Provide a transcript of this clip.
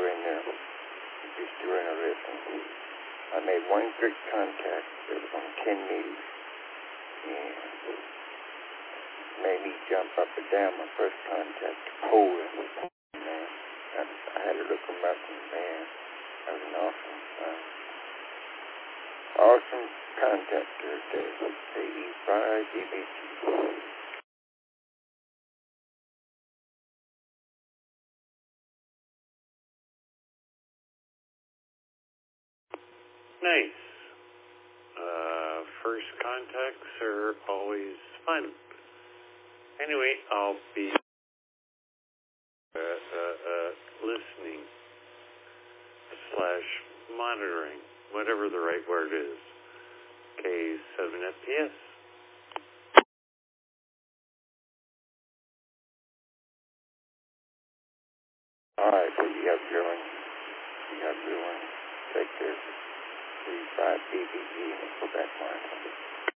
in there. Just doing a listen. I made one good contact. It was on 10 meters. And made me jump up and down my first contact. Holy man. I had to look him up and man, that was an awesome contact there. 85 dBg. Nice. First contacts are always fun. Anyway, I'll be listening / monitoring, whatever the right word is. K7FPS. All right, so you have your one. Take care. 35 dBg and go back line.